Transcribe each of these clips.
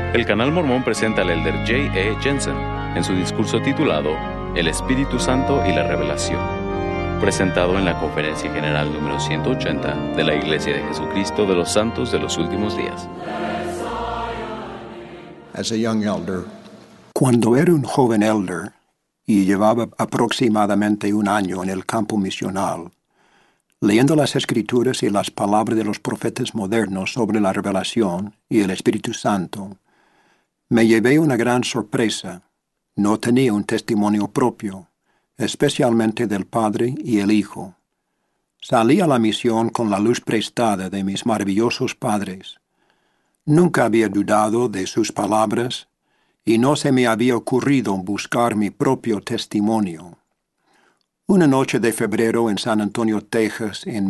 El Canal Mormón presenta al elder J. E. Jensen en su discurso titulado El Espíritu Santo y la Revelación, presentado en la Conferencia General número 180 de la Iglesia de Jesucristo de los Santos de los Últimos Días. As a young elder, cuando era un joven elder y llevaba aproximadamente un año en el campo misional, leyendo las Escrituras y las palabras de los profetas modernos sobre la revelación y el Espíritu Santo, me llevé una gran sorpresa. No tenía un testimonio propio, especialmente del Padre y el Hijo. Salí a la misión con la luz prestada de mis maravillosos padres. Nunca había dudado de sus palabras y no se me había ocurrido buscar mi propio testimonio. Una noche de febrero en San Antonio, Texas, en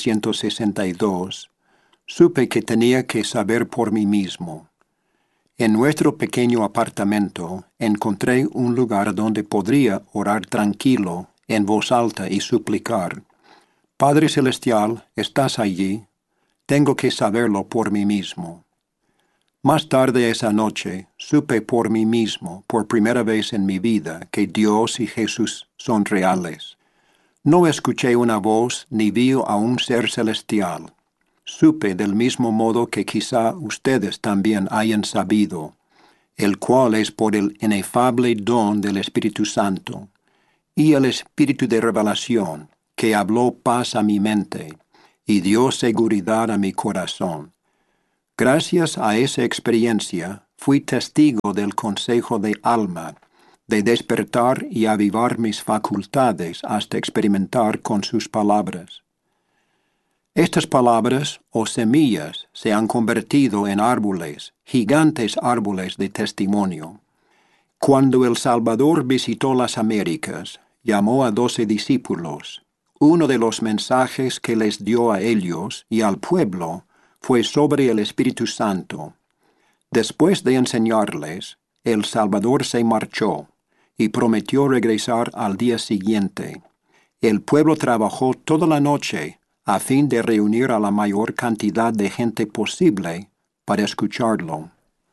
1962, supe que tenía que saber por mí mismo. En nuestro pequeño apartamento encontré un lugar donde podría orar tranquilo, en voz alta y suplicar: Padre Celestial, ¿estás allí? Tengo que saberlo por mí mismo. Más tarde esa noche supe por mí mismo, por primera vez en mi vida, que Dios y Jesús son reales. No escuché una voz ni vi a un ser celestial. Supe del mismo modo que quizá ustedes también hayan sabido, el cual es por el inefable don del Espíritu Santo, y el Espíritu de revelación, que habló paz a mi mente, y dio seguridad a mi corazón. Gracias a esa experiencia, fui testigo del consejo de alma, de despertar y avivar mis facultades hasta experimentar con sus palabras. Estas palabras o semillas se han convertido en árboles, gigantes árboles de testimonio. Cuando el Salvador visitó las Américas, llamó a 12 discípulos. Uno de los mensajes que les dio a ellos y al pueblo fue sobre el Espíritu Santo. Después de enseñarles, el Salvador se marchó y prometió regresar al día siguiente. El pueblo trabajó toda la noche a fin de reunir a la mayor cantidad de gente posible para escucharlo.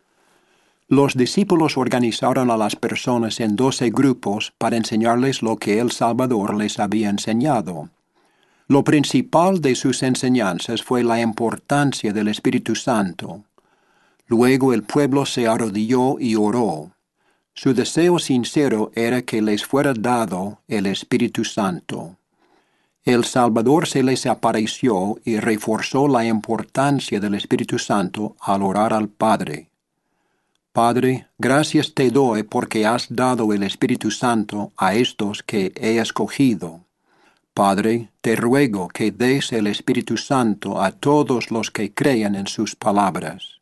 Los discípulos organizaron a las personas en 12 grupos para enseñarles lo que el Salvador les había enseñado. Lo principal de sus enseñanzas fue la importancia del Espíritu Santo. Luego el pueblo se arrodilló y oró. Su deseo sincero era que les fuera dado el Espíritu Santo. El Salvador se les apareció y reforzó la importancia del Espíritu Santo al orar al Padre. Padre, gracias te doy porque has dado el Espíritu Santo a estos que he escogido. Padre, te ruego que des el Espíritu Santo a todos los que crean en sus palabras.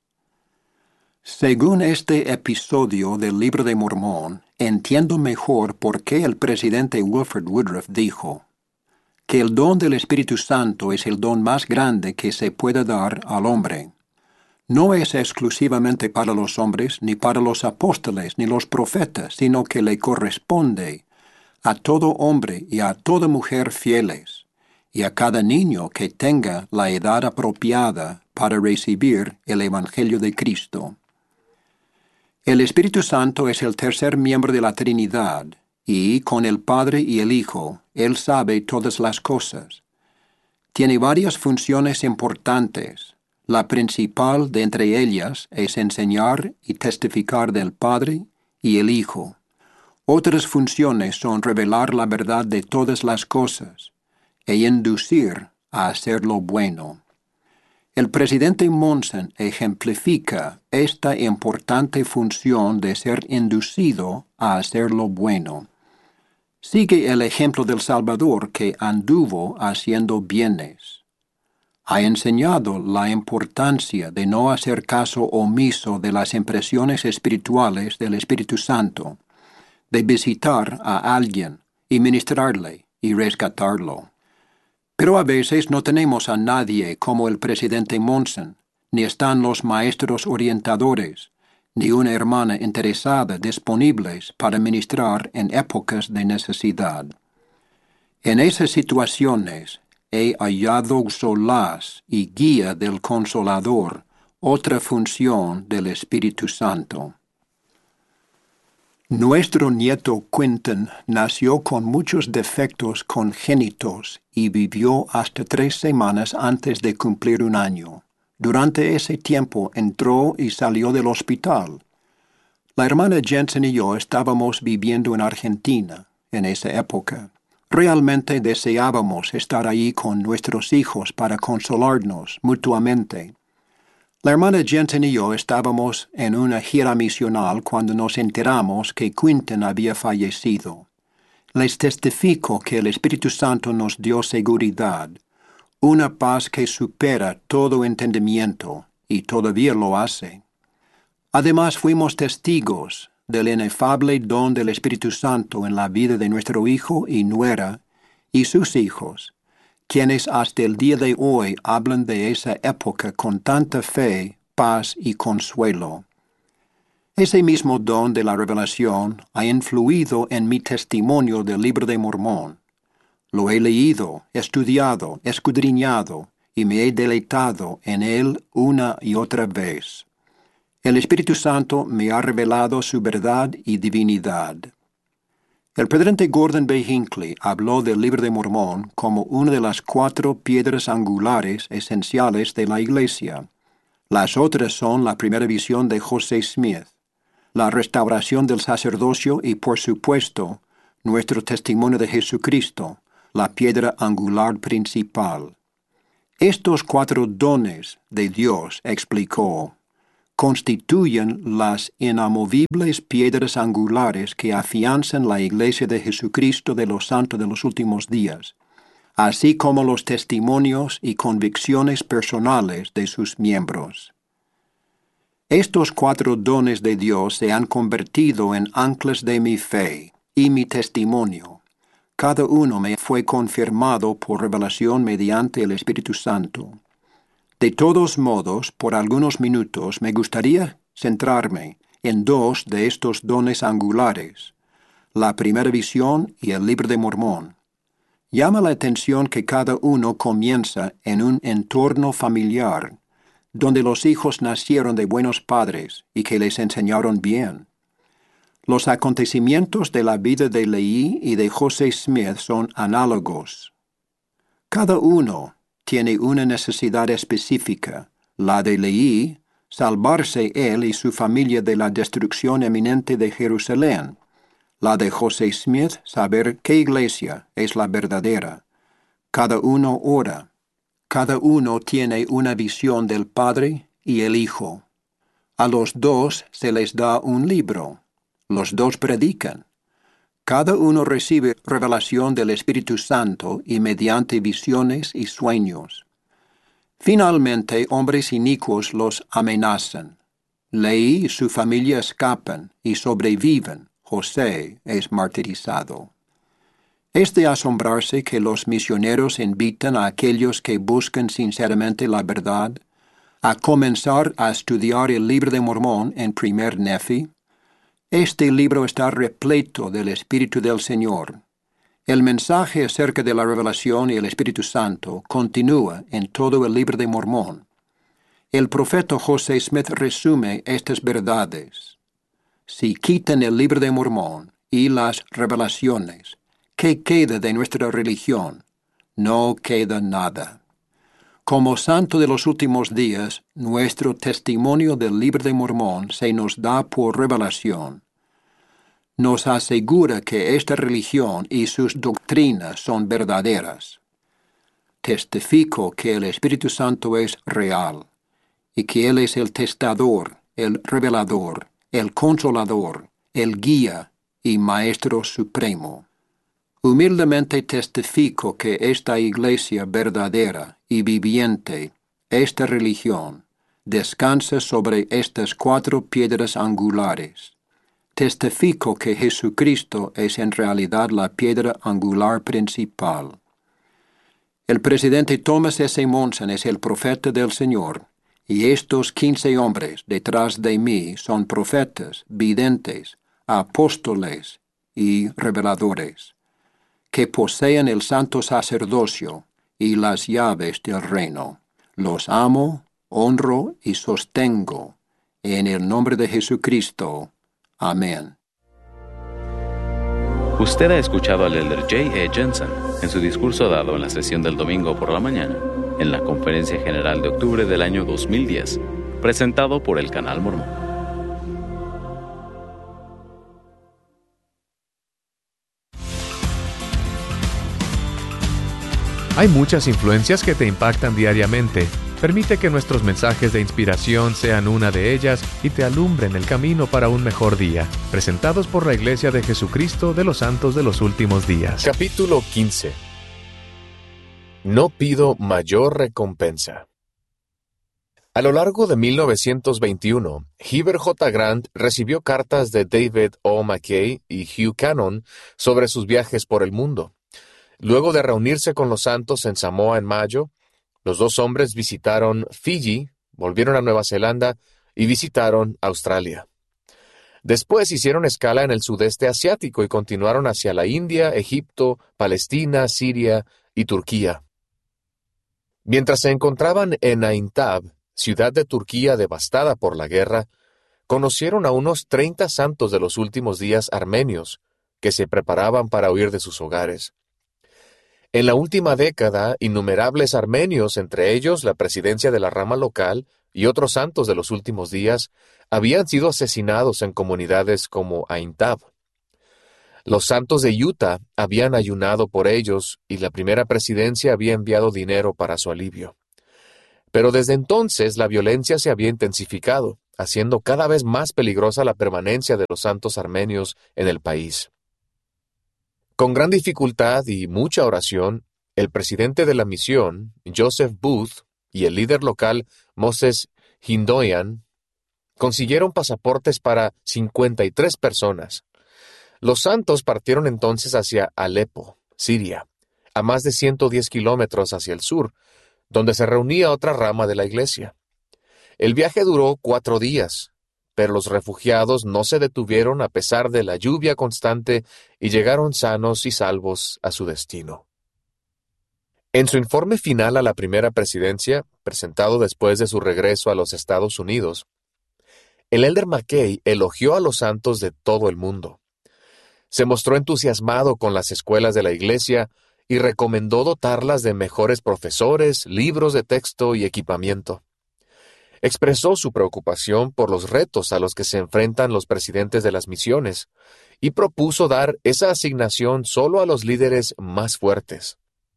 Según este episodio del Libro de Mormón, entiendo mejor por qué el presidente Wilford Woodruff dijo que el don del Espíritu Santo es el don más grande que se puede dar al hombre. No es exclusivamente para los hombres, ni para los apóstoles, ni los profetas, sino que le corresponde a todo hombre y a toda mujer fieles, y a cada niño que tenga la edad apropiada para recibir el Evangelio de Cristo. El Espíritu Santo es el tercer miembro de la Trinidad, y con el Padre y el Hijo, Él sabe todas las cosas. Tiene varias funciones importantes. La principal de entre ellas es enseñar y testificar del Padre y el Hijo. Otras funciones son revelar la verdad de todas las cosas e inducir a hacer lo bueno. El presidente Monson ejemplifica esta importante función de ser inducido a hacer lo bueno. Sigue el ejemplo del Salvador que anduvo haciendo bienes. Ha enseñado la importancia de no hacer caso omiso de las impresiones espirituales del Espíritu Santo, de visitar a alguien y ministrarle y rescatarlo. Pero a veces no tenemos a nadie como el presidente Monson, ni están los maestros orientadores, ni una hermana interesada disponibles para ministrar en épocas de necesidad. En esas situaciones he hallado solaz y guía del Consolador Otra función del Espíritu Santo. Nuestro nieto Quentin nació con muchos defectos congénitos y vivió hasta 3 semanas antes de cumplir 1 año. Durante ese tiempo entró y salió del hospital. La hermana Jensen y yo estábamos viviendo en Argentina en esa época. Realmente deseábamos estar allí con nuestros hijos para consolarnos mutuamente. La hermana Jensen y yo estábamos en una gira misional cuando nos enteramos que Quentin había fallecido. Les testifico que el Espíritu Santo nos dio seguridad, una paz que supera todo entendimiento, y todavía lo hace. Además, fuimos testigos del inefable don del Espíritu Santo en la vida de nuestro hijo y nuera y sus hijos, quienes hasta el día de hoy hablan de esa época con tanta fe, paz y consuelo. Ese mismo don de la revelación ha influido en mi testimonio del Libro de Mormón. Lo he leído, estudiado, escudriñado y me he deleitado en él una y otra vez. El Espíritu Santo me ha revelado su verdad y divinidad. El presidente Gordon B. Hinckley habló del Libro de Mormón como una de las 4 piedras angulares esenciales de la Iglesia. Las otras son la primera visión de José Smith, la restauración del sacerdocio y, por supuesto, nuestro testimonio de Jesucristo, la piedra angular principal. Estos 4 dones de Dios, explicó, constituyen las inamovibles piedras angulares que afianzan la Iglesia de Jesucristo de los Santos de los Últimos Días, así como los testimonios y convicciones personales de sus miembros. Estos 4 dones de Dios se han convertido en anclas de mi fe y mi testimonio. Cada uno me fue confirmado por revelación mediante el Espíritu Santo. De todos modos, por algunos minutos me gustaría centrarme en 2 de estos dones angulares, la primera visión y el Libro de Mormón. Llama la atención que cada uno comienza en un entorno familiar, donde los hijos nacieron de buenos padres y que les enseñaron bien. Los acontecimientos de la vida de Lehi y de José Smith son análogos. Cada uno tiene una necesidad específica, la de Lehi, salvarse él y su familia de la destrucción eminente de Jerusalén, la de José Smith, saber qué iglesia es la verdadera. Cada uno ora, cada uno tiene una visión del Padre y el Hijo. A los 2 se les da un libro, los 2 predican. Cada uno recibe revelación del Espíritu Santo y mediante visiones y sueños. Finalmente, hombres inicuos los amenazan. Lehi y su familia escapan y sobreviven. José es martirizado. Es de asombrarse que los misioneros invitan a aquellos que buscan sinceramente la verdad a comenzar a estudiar el Libro de Mormón en primer Nefi. Este libro está repleto del Espíritu del Señor. El mensaje acerca de la revelación y el Espíritu Santo continúa en todo el Libro de Mormón. El profeta José Smith resume estas verdades. Si quitan el Libro de Mormón y las revelaciones, ¿qué queda de nuestra religión? No queda nada. Como santo de los últimos días, nuestro testimonio del Libro de Mormón se nos da por revelación. Nos asegura que esta religión y sus doctrinas son verdaderas. Testifico que el Espíritu Santo es real y que Él es el testador, el revelador, el consolador, el guía y Maestro Supremo. Humildemente testifico que esta Iglesia verdadera y viviente, esta religión, descansa sobre estas 4 piedras angulares. Testifico que Jesucristo es en realidad la piedra angular principal. El presidente Thomas S. Monson es el profeta del Señor, y estos 15 hombres detrás de mí son profetas, videntes, apóstoles y reveladores, que poseen el santo sacerdocio y las llaves del reino. Los amo, honro y sostengo en el nombre de Jesucristo. Amén. Usted ha escuchado al elder J. E. Jensen en su discurso dado en la sesión del domingo por la mañana, en la Conferencia General de octubre del año 2010, presentado por el Canal Mormón. Hay muchas influencias que te impactan diariamente. Permite que nuestros mensajes de inspiración sean una de ellas y te alumbren el camino para un mejor día. Presentados por la Iglesia de Jesucristo de los Santos de los Últimos Días. Capítulo 15. No pido mayor recompensa. A lo largo de 1921, Heber J. Grant recibió cartas de David O. McKay y Hugh Cannon sobre sus viajes por el mundo. Luego de reunirse con los santos en Samoa en mayo, los dos hombres visitaron Fiji, volvieron a Nueva Zelanda y visitaron Australia. Después hicieron escala en el sudeste asiático y continuaron hacia la India, Egipto, Palestina, Siria y Turquía. Mientras se encontraban en Aintab, ciudad de Turquía devastada por la guerra, conocieron a unos 30 santos de los últimos días armenios que se preparaban para huir de sus hogares. En la última década, innumerables armenios, entre ellos la presidencia de la rama local y otros santos de los últimos días, habían sido asesinados en comunidades como Aintab. Los santos de Utah habían ayunado por ellos y la primera presidencia había enviado dinero para su alivio. Pero desde entonces la violencia se había intensificado, haciendo cada vez más peligrosa la permanencia de los santos armenios en el país. Con gran dificultad y mucha oración, el presidente de la misión, Joseph Booth, y el líder local, Moses Hindoyan, consiguieron pasaportes para 53 personas. Los santos partieron entonces hacia Alepo, Siria, a más de 110 kilómetros hacia el sur, donde se reunía otra rama de la iglesia. El viaje duró 4 días. Pero los refugiados no se detuvieron a pesar de la lluvia constante y llegaron sanos y salvos a su destino. En su informe final a la primera presidencia, presentado después de su regreso a los Estados Unidos, el elder McKay elogió a los santos de todo el mundo. Se mostró entusiasmado con las escuelas de la iglesia y recomendó dotarlas de mejores profesores, libros de texto y equipamiento. Expresó su preocupación por los retos a los que se enfrentan los presidentes de las misiones y propuso dar esa asignación solo a los líderes más fuertes.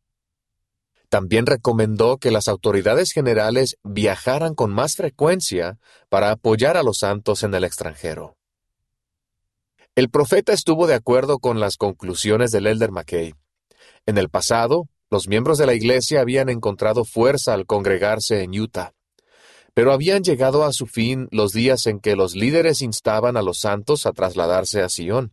También recomendó que las autoridades generales viajaran con más frecuencia para apoyar a los santos en el extranjero. El profeta estuvo de acuerdo con las conclusiones del elder McKay. En el pasado, los miembros de la iglesia habían encontrado fuerza al congregarse en Utah. Pero habían llegado a su fin los días en que los líderes instaban a los santos a trasladarse a Sion.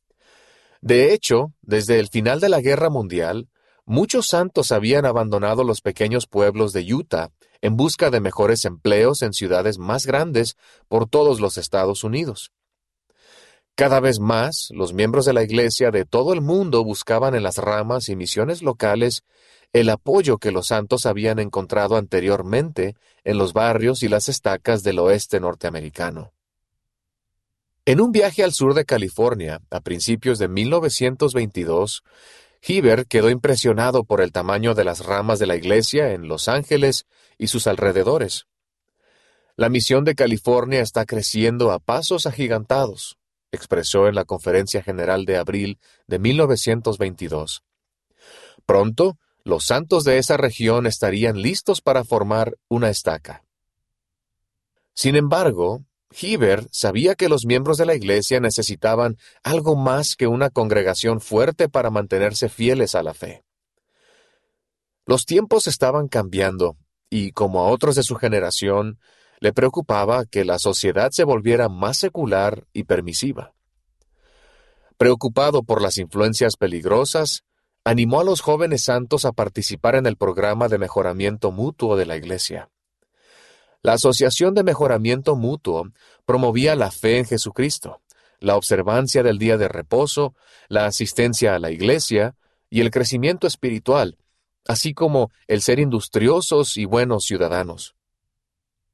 De hecho, desde el final de la Guerra Mundial, muchos santos habían abandonado los pequeños pueblos de Utah en busca de mejores empleos en ciudades más grandes por todos los Estados Unidos. Cada vez más, los miembros de la iglesia de todo el mundo buscaban en las ramas y misiones locales el apoyo que los santos habían encontrado anteriormente en los barrios y las estacas del oeste norteamericano. En un viaje al sur de California, a principios de 1922, Heber quedó impresionado por el tamaño de las ramas de la iglesia en Los Ángeles y sus alrededores. La misión de California está creciendo a pasos agigantados, expresó en la Conferencia General de abril de 1922. Pronto, los santos de esa región estarían listos para formar una estaca. Sin embargo, Heber sabía que los miembros de la iglesia necesitaban algo más que una congregación fuerte para mantenerse fieles a la fe. Los tiempos estaban cambiando y, como a otros de su generación, le preocupaba que la sociedad se volviera más secular y permisiva. Preocupado por las influencias peligrosas, animó a los jóvenes santos a participar en el programa de mejoramiento mutuo de la iglesia. La Asociación de Mejoramiento Mutuo promovía la fe en Jesucristo, la observancia del día de reposo, la asistencia a la iglesia y el crecimiento espiritual, así como el ser industriosos y buenos ciudadanos.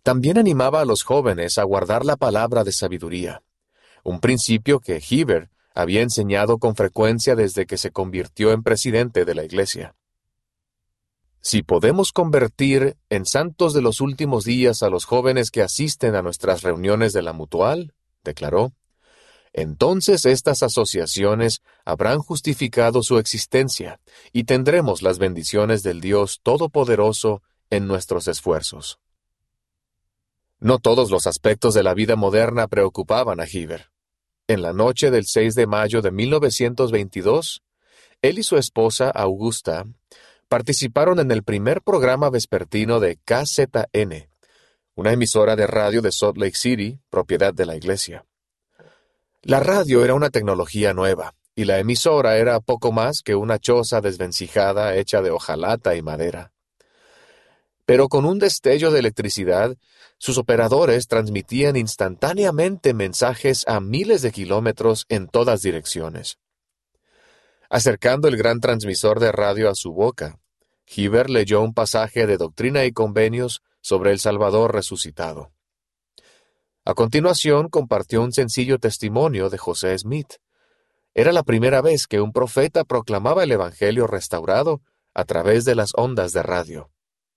También animaba a los jóvenes a guardar la palabra de sabiduría, un principio que Heber había enseñado con frecuencia desde que se convirtió en presidente de la Iglesia. Si podemos convertir en santos de los últimos días a los jóvenes que asisten a nuestras reuniones de la Mutual, declaró, entonces estas asociaciones habrán justificado su existencia y tendremos las bendiciones del Dios Todopoderoso en nuestros esfuerzos. No todos los aspectos de la vida moderna preocupaban a Heber. En la noche del 6 de mayo de 1922, él y su esposa, Augusta, participaron en el primer programa vespertino de KZN, una emisora de radio de Salt Lake City, propiedad de la iglesia. La radio era una tecnología nueva, y la emisora era poco más que una choza desvencijada hecha de hojalata y madera. Pero con un destello de electricidad, sus operadores transmitían instantáneamente mensajes a miles de kilómetros en todas direcciones. Acercando el gran transmisor de radio a su boca, Heber leyó un pasaje de Doctrina y Convenios sobre el Salvador resucitado. A continuación, compartió un sencillo testimonio de José Smith. Era la primera vez que un profeta proclamaba el Evangelio restaurado a través de las ondas de radio.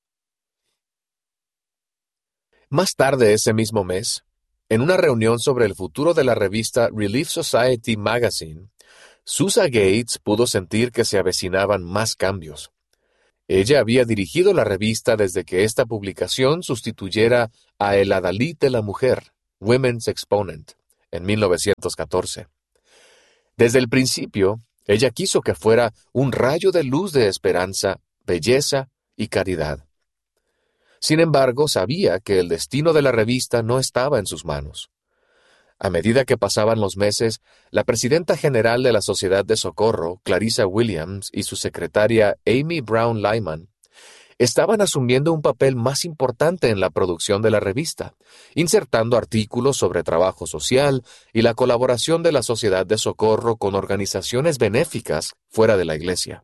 Más tarde ese mismo mes, en una reunión sobre el futuro de la revista Relief Society Magazine, Susa Gates pudo sentir que se avecinaban más cambios. Ella había dirigido la revista desde que esta publicación sustituyera a El Adalid de la Mujer, Women's Exponent, en 1914. Desde el principio, ella quiso que fuera un rayo de luz de esperanza, belleza y caridad. Sin embargo, sabía que el destino de la revista no estaba en sus manos. A medida que pasaban los meses, la presidenta general de la Sociedad de Socorro, Clarissa Williams, y su secretaria Amy Brown Lyman, estaban asumiendo un papel más importante en la producción de la revista, insertando artículos sobre trabajo social y la colaboración de la Sociedad de Socorro con organizaciones benéficas fuera de la iglesia.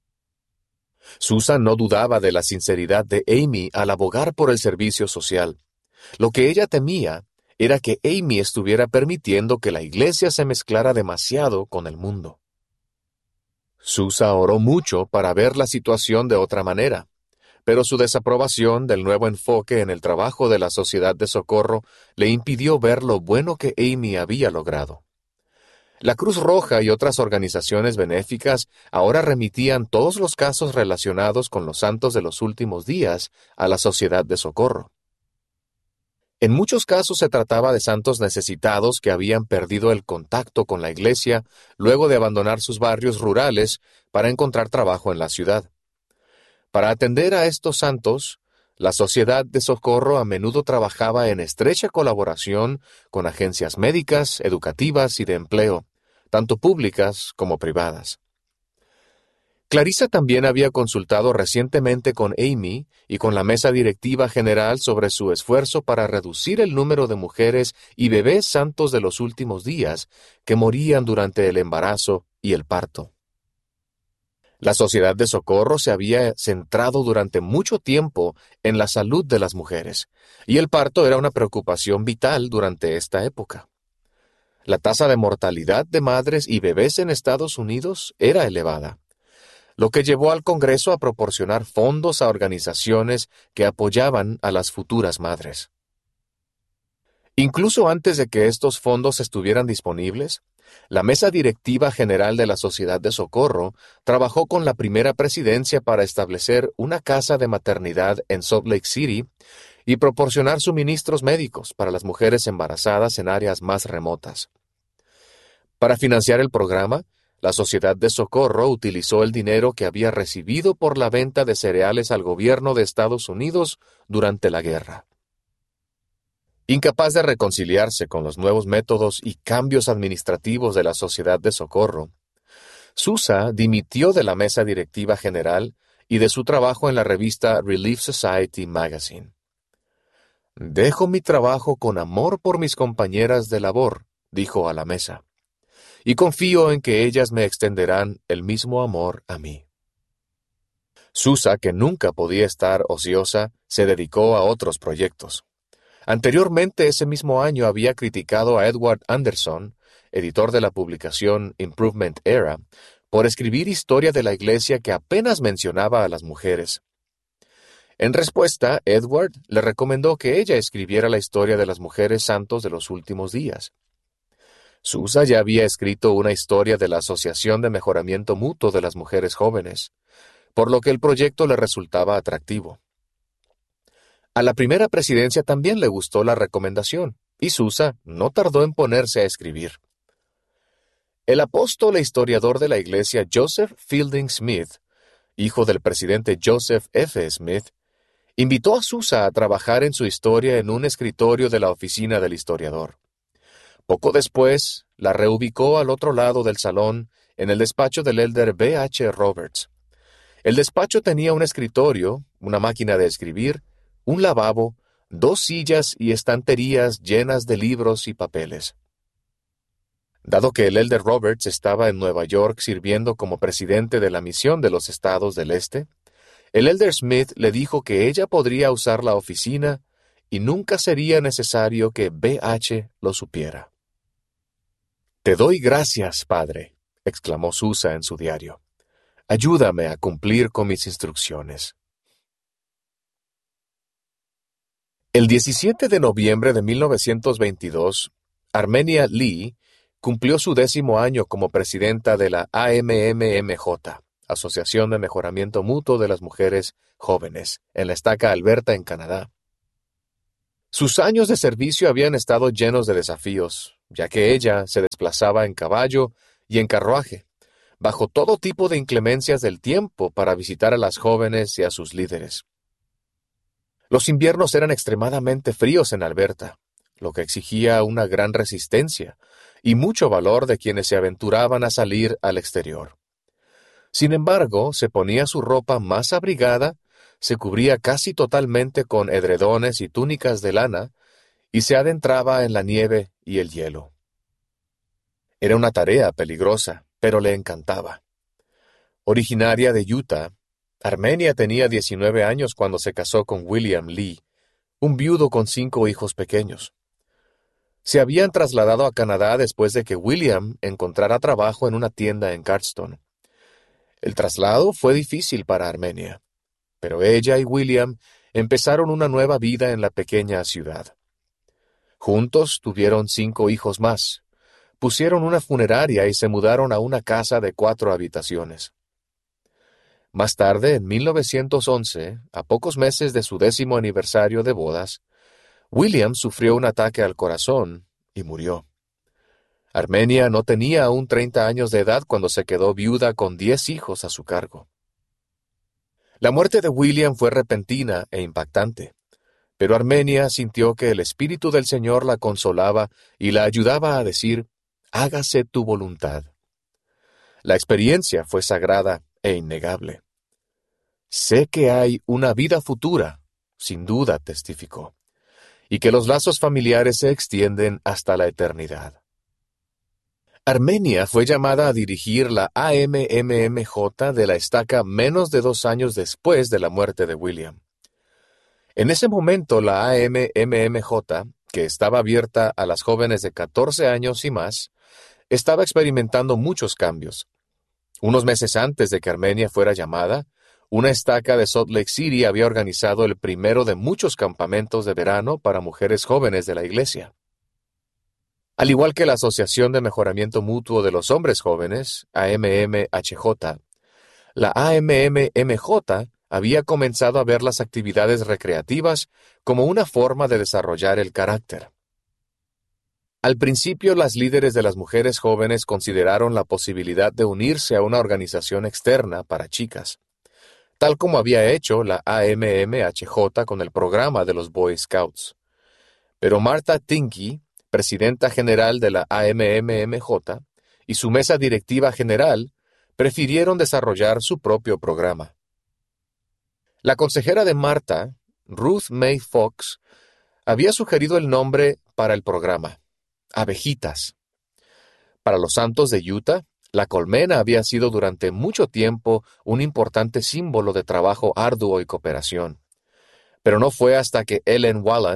Susan no dudaba de la sinceridad de Amy al abogar por el servicio social. Lo que ella temía era que Amy estuviera permitiendo que la iglesia se mezclara demasiado con el mundo. Susa oró mucho para ver la situación de otra manera, pero su desaprobación del nuevo enfoque en el trabajo de la Sociedad de Socorro le impidió ver lo bueno que Amy había logrado. La Cruz Roja y otras organizaciones benéficas ahora remitían todos los casos relacionados con los santos de los últimos días a la Sociedad de Socorro. En muchos casos se trataba de santos necesitados que habían perdido el contacto con la iglesia luego de abandonar sus barrios rurales para encontrar trabajo en la ciudad. Para atender a estos santos, la Sociedad de Socorro a menudo trabajaba en estrecha colaboración con agencias médicas, educativas y de empleo, tanto públicas como privadas. Clarissa también había consultado recientemente con Amy y con la mesa directiva general sobre su esfuerzo para reducir el número de mujeres y bebés santos de los últimos días que morían durante el embarazo y el parto. La Sociedad de Socorro se había centrado durante mucho tiempo en la salud de las mujeres, y el parto era una preocupación vital durante esta época. La tasa de mortalidad de madres y bebés en Estados Unidos era elevada, lo que llevó al Congreso a proporcionar fondos a organizaciones que apoyaban a las futuras madres. Incluso antes de que estos fondos estuvieran disponibles, la Mesa Directiva General de la Sociedad de Socorro trabajó con la primera presidencia para establecer una casa de maternidad en Salt Lake City y proporcionar suministros médicos para las mujeres embarazadas en áreas más remotas. Para financiar el programa, la Sociedad de Socorro utilizó el dinero que había recibido por la venta de cereales al gobierno de Estados Unidos durante la guerra. Incapaz de reconciliarse con los nuevos métodos y cambios administrativos de la Sociedad de Socorro, Susa dimitió de la mesa directiva general y de su trabajo en la revista Relief Society Magazine. «Dejo mi trabajo con amor por mis compañeras de labor», dijo a la mesa, «y confío en que ellas me extenderán el mismo amor a mí». Susa, que nunca podía estar ociosa, se dedicó a otros proyectos. Anteriormente, ese mismo año, había criticado a Edward Anderson, editor de la publicación Improvement Era, por escribir historia de la Iglesia que apenas mencionaba a las mujeres. En respuesta, Edward le recomendó que ella escribiera la historia de las mujeres santos de los últimos días. Susa ya había escrito una historia de la Asociación de Mejoramiento Mutuo de las Mujeres Jóvenes, por lo que el proyecto le resultaba atractivo. A la primera presidencia también le gustó la recomendación, y Susa no tardó en ponerse a escribir. El apóstol e historiador de la Iglesia Joseph Fielding Smith, hijo del presidente Joseph F. Smith, invitó a Susa a trabajar en su historia en un escritorio de la oficina del historiador. Poco después, la reubicó al otro lado del salón, en el despacho del elder B. H. Roberts. El despacho tenía un escritorio, una máquina de escribir, un lavabo, 2 sillas y estanterías llenas de libros y papeles. Dado que el elder Roberts estaba en Nueva York sirviendo como presidente de la misión de los Estados del Este, el elder Smith le dijo que ella podría usar la oficina y nunca sería necesario que B.H. lo supiera. «Te doy gracias, padre», exclamó Susa en su diario. «Ayúdame a cumplir con mis instrucciones». El 17 de noviembre de 1922, Armenia Lee cumplió su 10º año como presidenta de la AMMMJ, Asociación de Mejoramiento Mutuo de las Mujeres Jóvenes, en la estaca Alberta, en Canadá. Sus años de servicio habían estado llenos de desafíos, ya que ella se desplazaba en caballo y en carruaje, bajo todo tipo de inclemencias del tiempo para visitar a las jóvenes y a sus líderes. Los inviernos eran extremadamente fríos en Alberta, lo que exigía una gran resistencia y mucho valor de quienes se aventuraban a salir al exterior. Sin embargo, se ponía su ropa más abrigada, se cubría casi totalmente con edredones y túnicas de lana y se adentraba en la nieve y el hielo. Era una tarea peligrosa, pero le encantaba. Originaria de Utah, Armenia tenía 19 años cuando se casó con William Lee, un viudo con 5 hijos pequeños. Se habían trasladado a Canadá después de que William encontrara trabajo en una tienda en Cardston. El traslado fue difícil para Armenia, pero ella y William empezaron una nueva vida en la pequeña ciudad. Juntos tuvieron 5 hijos más, pusieron una funeraria y se mudaron a una casa de 4 habitaciones. Más tarde, en 1911, a pocos meses de su 10º aniversario de bodas, William sufrió un ataque al corazón y murió. Armenia no tenía aún 30 años de edad cuando se quedó viuda con 10 hijos a su cargo. La muerte de William fue repentina e impactante, pero Armenia sintió que el Espíritu del Señor la consolaba y la ayudaba a decir: «Hágase tu voluntad». La experiencia fue sagrada e innegable. «Sé que hay una vida futura», sin duda testificó, «y que los lazos familiares se extienden hasta la eternidad». Armenia fue llamada a dirigir la AMMMJ de la estaca menos de 2 años después de la muerte de William. En ese momento, la AMMMJ, que estaba abierta a las jóvenes de 14 años y más, estaba experimentando muchos cambios. Unos meses antes de que Armenia fuera llamada, una estaca de Salt Lake City había organizado el primero de muchos campamentos de verano para mujeres jóvenes de la iglesia. Al igual que la Asociación de Mejoramiento Mutuo de los Hombres Jóvenes, AMMHJ, la AMMMJ había comenzado a ver las actividades recreativas como una forma de desarrollar el carácter. Al principio, las líderes de las mujeres jóvenes consideraron la posibilidad de unirse a una organización externa para chicas, tal como había hecho la AMMHJ con el programa de los Boy Scouts. Pero Martha Tinky, presidenta general de la AMMMJ, y su mesa directiva general prefirieron desarrollar su propio programa. La consejera de Martha, Ruth May Fox, había sugerido el nombre para el programa: Abejitas. Para los Santos de Utah, la colmena había sido durante mucho tiempo un importante símbolo de trabajo arduo y cooperación. Pero no fue hasta que Ellen Wallace,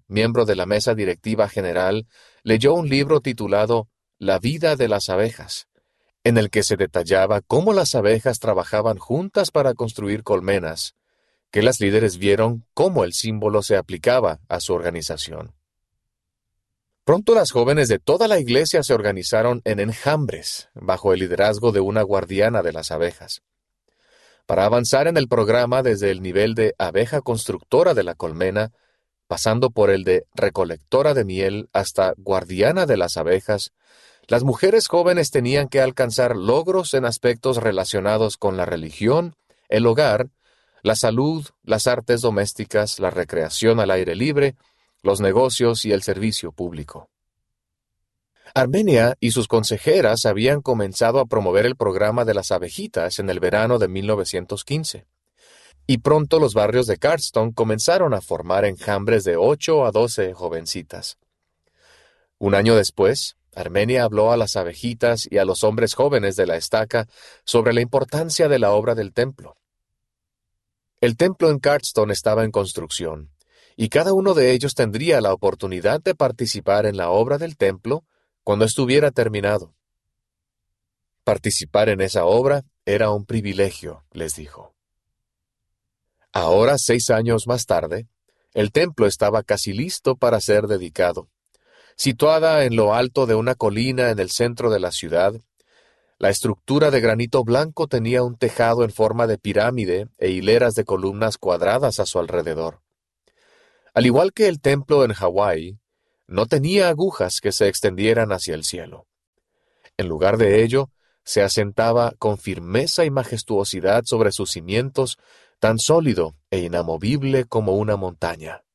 miembro de la mesa directiva general, leyó un libro titulado La vida de las abejas, en el que se detallaba cómo las abejas trabajaban juntas para construir colmenas, que las líderes vieron cómo el símbolo se aplicaba a su organización. Pronto las jóvenes de toda la iglesia se organizaron en enjambres, bajo el liderazgo de una guardiana de las abejas. Para avanzar en el programa desde el nivel de abeja constructora de la colmena, pasando por el de recolectora de miel hasta guardiana de las abejas, las mujeres jóvenes tenían que alcanzar logros en aspectos relacionados con la religión, el hogar, la salud, las artes domésticas, la recreación al aire libre, los negocios y el servicio público. Armenia y sus consejeras habían comenzado a promover el programa de las abejitas en el verano de 1915. Y pronto los barrios de Cardston comenzaron a formar enjambres de 8 a 12 jovencitas. Un año después, Armenia habló a las abejitas y a los hombres jóvenes de la estaca sobre la importancia de la obra del templo. El templo en Cardston estaba en construcción, y cada uno de ellos tendría la oportunidad de participar en la obra del templo cuando estuviera terminado. Participar en esa obra era un privilegio, les dijo. Ahora, 6 años más tarde, el templo estaba casi listo para ser dedicado. Situada en lo alto de una colina en el centro de la ciudad, la estructura de granito blanco tenía un tejado en forma de pirámide e hileras de columnas cuadradas a su alrededor. Al igual que el templo en Hawái, no tenía agujas que se extendieran hacia el cielo. En lugar de ello, se asentaba con firmeza y majestuosidad sobre sus cimientos, tan sólido e inamovible como una montaña.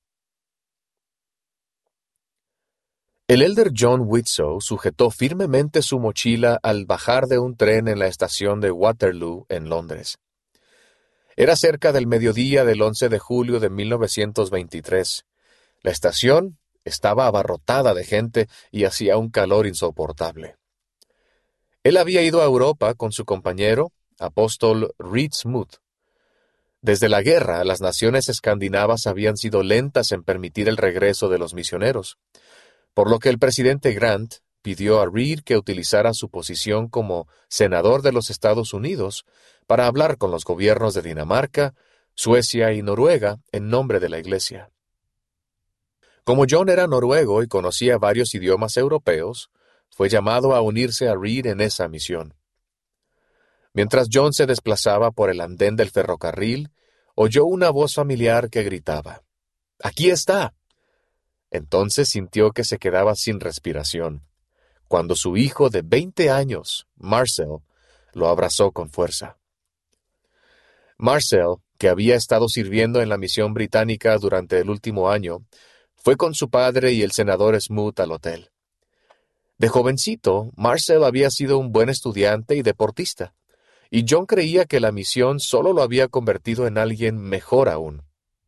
El elder John Widtsoe sujetó firmemente su mochila al bajar de un tren en la estación de Waterloo, en Londres. Era cerca del mediodía del 11 de julio de 1923. La estación estaba abarrotada de gente y hacía un calor insoportable. Él había ido a Europa con su compañero, apóstol Reed Smoot. Desde la guerra, las naciones escandinavas habían sido lentas en permitir el regreso de los misioneros, por lo que el presidente Grant pidió a Reed que utilizara su posición como senador de los Estados Unidos para hablar con los gobiernos de Dinamarca, Suecia y Noruega en nombre de la Iglesia. Como John era noruego y conocía varios idiomas europeos, fue llamado a unirse a Reed en esa misión. Mientras John se desplazaba por el andén del ferrocarril, oyó una voz familiar que gritaba: «¡Aquí está!». Entonces sintió que se quedaba sin respiración, cuando su hijo de 20 años, Marcel, lo abrazó con fuerza. Marcel, que había estado sirviendo en la misión británica durante el último año, fue con su padre y el senador Smoot al hotel. De jovencito, Marcel había sido un buen estudiante y deportista, y John creía que la misión solo lo había convertido en alguien mejor aún.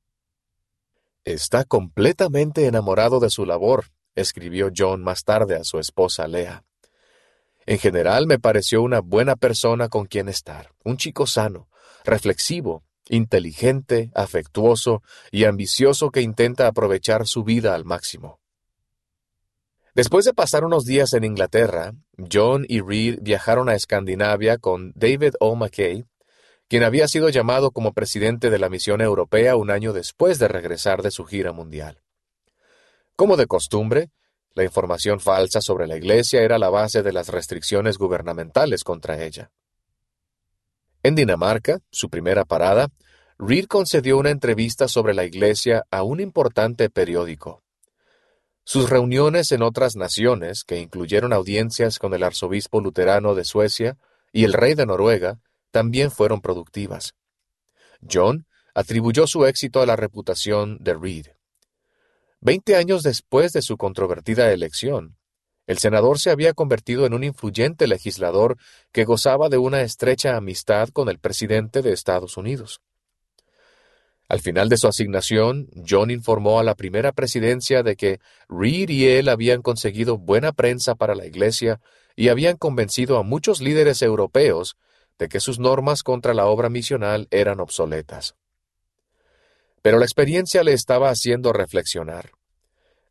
«Está completamente enamorado de su labor», escribió John más tarde a su esposa Lea. «En general me pareció una buena persona con quien estar, un chico sano, reflexivo, inteligente, afectuoso y ambicioso que intenta aprovechar su vida al máximo». Después de pasar unos días en Inglaterra, John y Reed viajaron a Escandinavia con David O. McKay, quien había sido llamado como presidente de la misión europea un año después de regresar de su gira mundial. Como de costumbre, la información falsa sobre la Iglesia era la base de las restricciones gubernamentales contra ella. En Dinamarca, su primera parada, Reed concedió una entrevista sobre la Iglesia a un importante periódico. Sus reuniones en otras naciones, que incluyeron audiencias con el arzobispo luterano de Suecia y el rey de Noruega, también fueron productivas. John atribuyó su éxito a la reputación de Reed. 20 años después de su controvertida elección, el senador se había convertido en un influyente legislador que gozaba de una estrecha amistad con el presidente de Estados Unidos. Al final de su asignación, John informó a la primera presidencia de que Reed y él habían conseguido buena prensa para la Iglesia y habían convencido a muchos líderes europeos de que sus normas contra la obra misional eran obsoletas. Pero la experiencia le estaba haciendo reflexionar.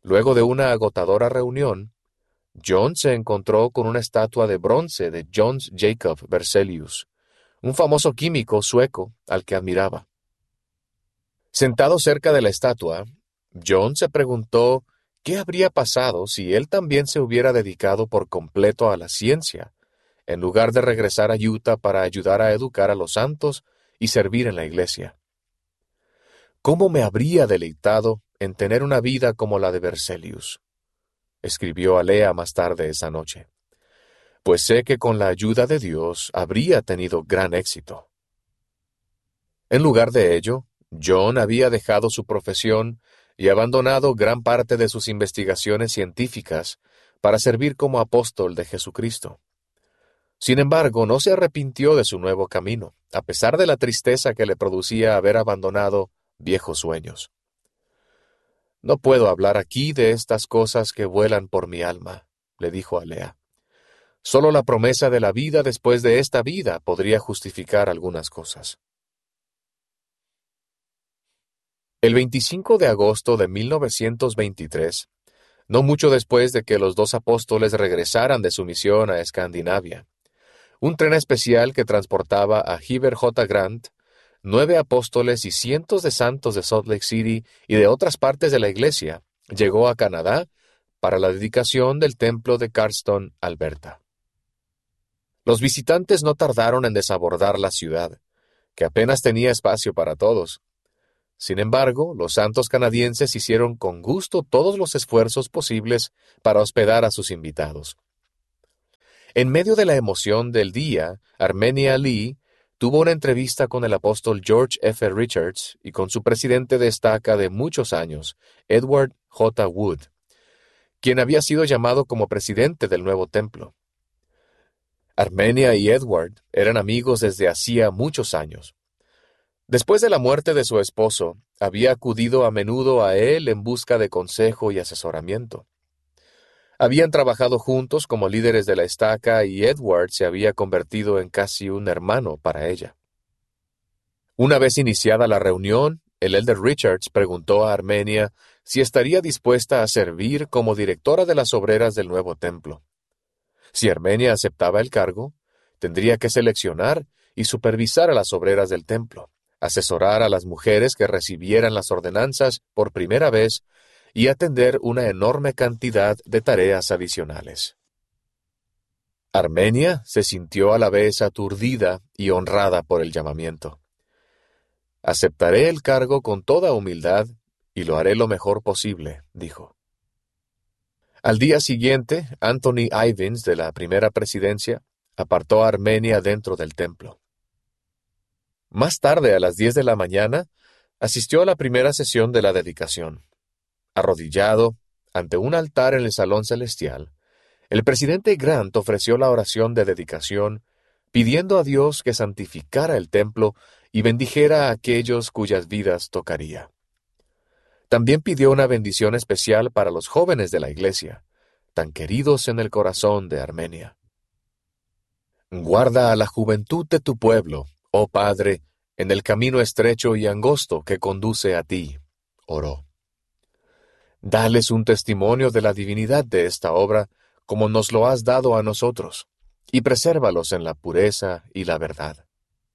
Luego de una agotadora reunión, John se encontró con una estatua de bronce de Jöns Jacob Berzelius, un famoso químico sueco al que admiraba. Sentado cerca de la estatua, John se preguntó qué habría pasado si él también se hubiera dedicado por completo a la ciencia, en lugar de regresar a Utah para ayudar a educar a los santos y servir en la iglesia. ¿Cómo me habría deleitado en tener una vida como la de Berzelius?, escribió a Lea más tarde esa noche. Pues sé que con la ayuda de Dios habría tenido gran éxito. En lugar de ello, John había dejado su profesión y abandonado gran parte de sus investigaciones científicas para servir como apóstol de Jesucristo. Sin embargo, no se arrepintió de su nuevo camino, a pesar de la tristeza que le producía haber abandonado viejos sueños. «No puedo hablar aquí de estas cosas que vuelan por mi alma», le dijo a Lea. «Solo la promesa de la vida después de esta vida podría justificar algunas cosas». El 25 de agosto de 1923, no mucho después de que los dos apóstoles regresaran de su misión a Escandinavia, un tren especial que transportaba a Heber J. Grant, 9 apóstoles y cientos de santos de Salt Lake City y de otras partes de la iglesia llegó a Canadá para la dedicación del templo de Cardston, Alberta. Los visitantes no tardaron en desabordar la ciudad, que apenas tenía espacio para todos. Sin embargo, los santos canadienses hicieron con gusto todos los esfuerzos posibles para hospedar a sus invitados. En medio de la emoción del día, Armenia Lee tuvo una entrevista con el apóstol George F. Richards y con su presidente de estaca de muchos años, Edward J. Wood, quien había sido llamado como presidente del nuevo templo. Armenia y Edward eran amigos desde hacía muchos años. Después de la muerte de su esposo, había acudido a menudo a él en busca de consejo y asesoramiento. Habían trabajado juntos como líderes de la estaca y Edward se había convertido en casi un hermano para ella. Una vez iniciada la reunión, el elder Richards preguntó a Armenia si estaría dispuesta a servir como directora de las obreras del nuevo templo. Si Armenia aceptaba el cargo, tendría que seleccionar y supervisar a las obreras del templo, asesorar a las mujeres que recibieran las ordenanzas por primera vez y atender una enorme cantidad de tareas adicionales. Armenia se sintió a la vez aturdida y honrada por el llamamiento. «Aceptaré el cargo con toda humildad y lo haré lo mejor posible», dijo. Al día siguiente, Anthony Ivins, de la primera presidencia, apartó a Armenia dentro del templo. Más tarde, a las 10 de la mañana, asistió a la primera sesión de la dedicación. Arrodillado, ante un altar en el salón celestial, el presidente Grant ofreció la oración de dedicación, pidiendo a Dios que santificara el templo y bendijera a aquellos cuyas vidas tocaría. También pidió una bendición especial para los jóvenes de la iglesia, tan queridos en el corazón de Armenia. «Guarda a la juventud de tu pueblo, oh Padre, en el camino estrecho y angosto que conduce a ti», oró. «Dales un testimonio de la divinidad de esta obra, como nos lo has dado a nosotros, y presérvalos en la pureza y la verdad».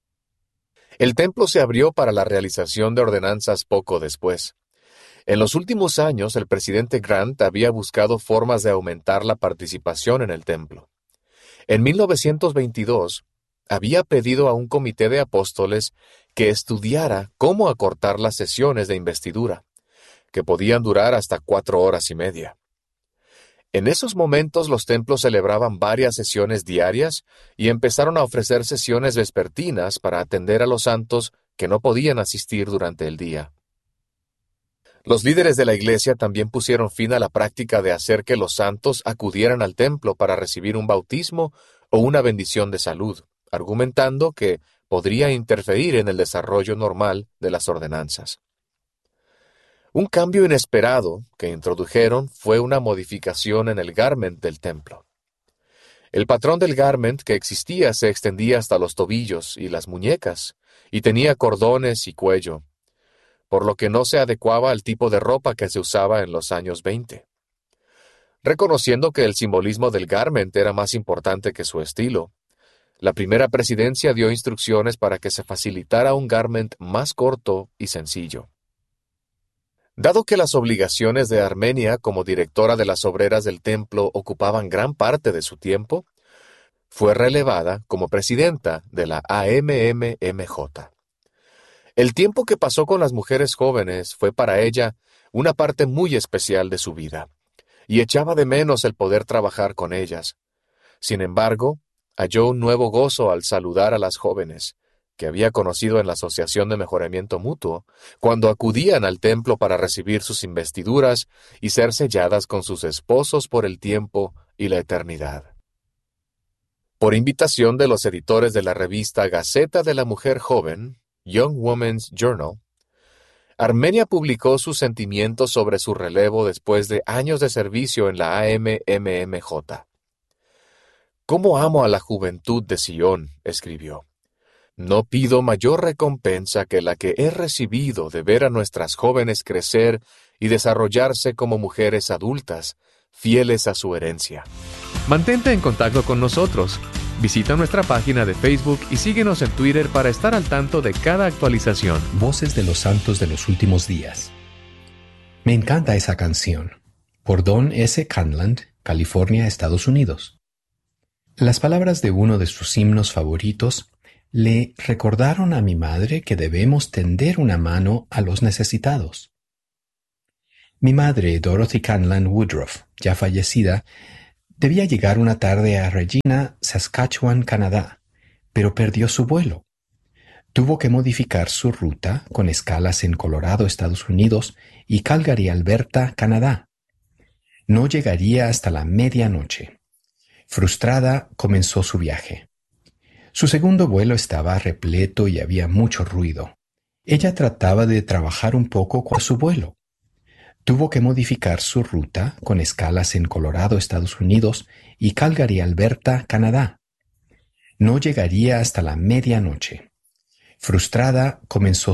El templo se abrió para la realización de ordenanzas poco después. En los últimos años, el presidente Grant había buscado formas de aumentar la participación en el templo. En 1922, había pedido a un comité de apóstoles que estudiara cómo acortar las sesiones de investidura, que podían durar hasta 4 horas y media. En esos momentos los templos celebraban varias sesiones diarias y empezaron a ofrecer sesiones vespertinas para atender a los santos que no podían asistir durante el día. Los líderes de la iglesia también pusieron fin a la práctica de hacer que los santos acudieran al templo para recibir un bautismo o una bendición de salud, argumentando que podría interferir en el desarrollo normal de las ordenanzas. Un cambio inesperado que introdujeron fue una modificación en el garment del templo. El patrón del garment que existía se extendía hasta los tobillos y las muñecas, y tenía cordones y cuello. por lo que no se adecuaba al tipo de ropa que se usaba en los años 20. Reconociendo que el simbolismo del garment era más importante que su estilo, la primera presidencia dio instrucciones para que se facilitara un garment más corto y sencillo. Dado que las obligaciones de Armenia como directora de las obreras del templo ocupaban gran parte de su tiempo, fue relevada como presidenta de la AMMMJ. El tiempo que pasó con las mujeres jóvenes fue para ella una parte muy especial de su vida, y echaba de menos el poder trabajar con ellas. Sin embargo, halló un nuevo gozo al saludar a las jóvenes, que había conocido en la Asociación de Mejoramiento Mutuo, cuando acudían al templo para recibir sus investiduras y ser selladas con sus esposos por el tiempo y la eternidad. Por invitación de los editores de la revista Gaceta de la Mujer Joven, Young Woman's Journal, Armenia publicó sus sentimientos sobre su relevo después de años de servicio en la AMMMJ. «Cómo amo a la juventud de Sion», escribió. «No pido mayor recompensa que la que he recibido de ver a nuestras jóvenes crecer y desarrollarse como mujeres adultas, fieles a su herencia». Mantente en contacto con nosotros. Visita nuestra página de Facebook y síguenos en Twitter para estar al tanto de cada actualización. Voces de los Santos de los Últimos Días. Me encanta esa canción. Por Don S. Canland, California, Estados Unidos. Las palabras de uno de sus himnos favoritos le recordaron a mi madre que debemos tender una mano a los necesitados. Mi madre, Dorothy Canland Woodruff, ya fallecida, debía llegar una tarde a Regina, Saskatchewan, Canadá, pero perdió su vuelo. Tuvo que modificar su ruta con escalas en Colorado, Estados Unidos, y Calgary, Alberta, Canadá. No llegaría hasta la medianoche. Frustrada, comenzó su viaje. Su segundo vuelo estaba repleto y había mucho ruido. Ella trataba de trabajar un poco con su vuelo. Tuvo que modificar su ruta con escalas en Colorado, Estados Unidos, y Calgary, Alberta, Canadá. No llegaría hasta la medianoche. Frustrada, comenzó